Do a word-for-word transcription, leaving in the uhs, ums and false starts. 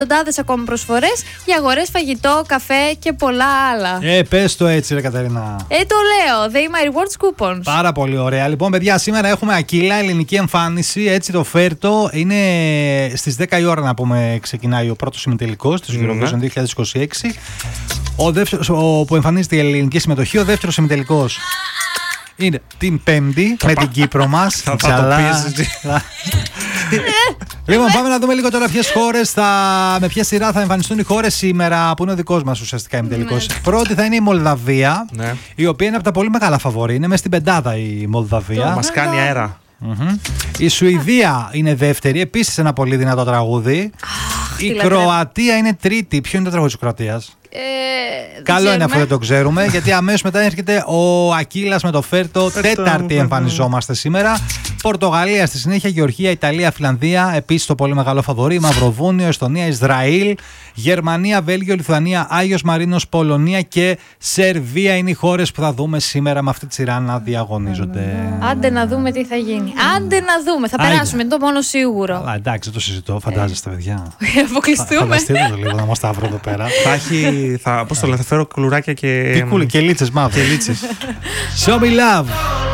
εκατοντάδες ακόμα προσφορές για αγορές, φαγητό, καφέ και πολλά άλλα. Ε, πες το έτσι, ρε Κατερίνα. Ε, το λέω. They my rewards coupons. Πάρα πολύ ωραία. Λοιπόν, παιδιά, σήμερα έχουμε Aquila, ελληνική εμφάνιση. Έτσι το φέρτο. Είναι στις δέκα η ώρα, να πούμε, ξεκινάει ο πρώτος ημιτελικός της Eurovision δύο χιλιάδες είκοσι έξι. Ο δεύτερος, ο, που εμφανίζεται η ελληνική συμμετοχή, ο δεύτερος ημιτελικός είναι την Πέμπτη με την Κύπρο μας. Θα το πεις. Λοιπόν, πάμε να δούμε λίγο τώρα ποιες χώρες θα, με ποια σειρά θα εμφανιστούν οι χώρες σήμερα, που είναι ο δικός μας ουσιαστικά ημιτελικός. Πρώτη θα είναι η Μολδαβία, Ναι. η οποία είναι από τα πολύ μεγάλα φαβορί. Είναι μέσα στην πεντάδα η Μολδαβία. Μας κάνει αέρα. Mm-hmm. Η Σουηδία είναι δεύτερη, επίσης ένα πολύ δυνατό τραγούδι. Αχ, Η τι Κροατία είναι τρίτη. Ποιο είναι το τραγούδι της Κροατίας? Ε, Καλό είναι ξέρουμε. αφού δεν το ξέρουμε, γιατί αμέσως μετά έρχεται ο Ακύλας με το φέρτο. Τέταρτη εμφανιζόμαστε σήμερα. Πορτογαλία στη συνέχεια, Γεωργία, Ιταλία, Φιλανδία. Επίσης το πολύ μεγάλο φαβορί. Μαυροβούνιο, Εστονία, Ισραήλ, Γερμανία, Βέλγιο, Λιθουανία, Άγιος Μαρίνος, Πολωνία και Σερβία είναι οι χώρες που θα δούμε σήμερα με αυτή τη σειρά να διαγωνίζονται. Άντε να δούμε τι θα γίνει. Άντε να δούμε. Θα Άιντε. περάσουμε, είναι το μόνο σίγουρο. Αλλά εντάξει, δεν το συζητώ. Φαντάζεστε, παιδιά. Αποκλειστούμε. Φανταστείτε το λίγο να μας τα βρω εδώ πέρα. Θα έχει, θα, πώς το λένε, θα φέρω κουλουράκια και... Και κούλι, και λίτσες μαύρες. και λίτσες. Show me love.